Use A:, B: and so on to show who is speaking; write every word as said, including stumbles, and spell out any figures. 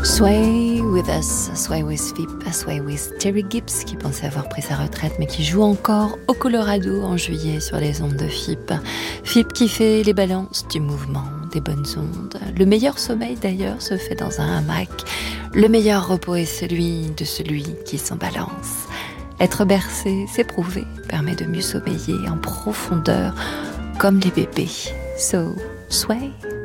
A: Sway with us, sway with Fip, sway with Terry Gibbs qui pensait avoir pris sa retraite mais qui joue encore au Colorado en juillet sur les ondes de Fip. Fip qui fait les balances du mouvement, des bonnes ondes. Le meilleur sommeil d'ailleurs se fait dans un hamac. Le meilleur repos est celui de celui qui s'en balance. Être bercé, s'éprouver, permet de mieux sommeiller en profondeur comme les bébés. So, sway